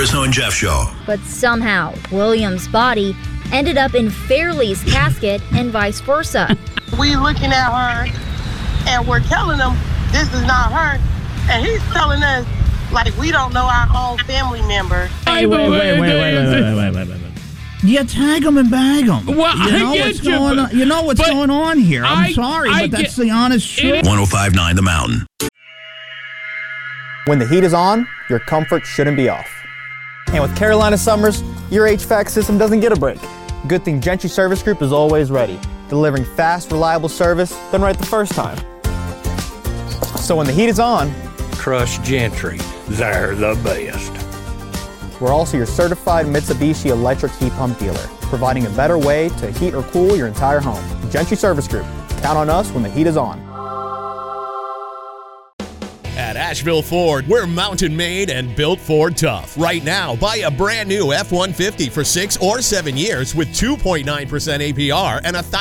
Rizzo and Jeff Show. But somehow, William's body ended up in Fairley's casket and vice versa. We looking at her and we're telling him this is not her. And he's telling us like we don't know our own family member. Hey, wait. Yeah, tag them and bag them. Well, you know what's going on. You know what's going on here. I'm sorry, but that's the honest truth. 105.9 The Mountain. When the heat is on, your comfort shouldn't be off. And with Carolina Summers, your HVAC system doesn't get a break. Good thing Gentry Service Group is always ready, delivering fast, reliable service done right the first time. So when the heat is on, trust Gentry. They're the best. We're also your certified Mitsubishi electric heat pump dealer, providing a better way to heat or cool your entire home. Gentry Service Group. Count on us when the heat is on. At Asheville Ford, we're mountain made and built Ford tough. Right now, buy a brand new F-150 for 6 or 7 years with 2.9% APR and